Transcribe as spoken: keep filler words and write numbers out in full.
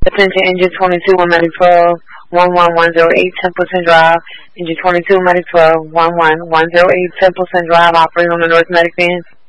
Attention, engine twenty-two, one medic twelve, one one one zero eight, Templeton Drive. Engine twenty-two, medic twelve, one one one zero eight, Templeton Drive, operating on the North Medic van.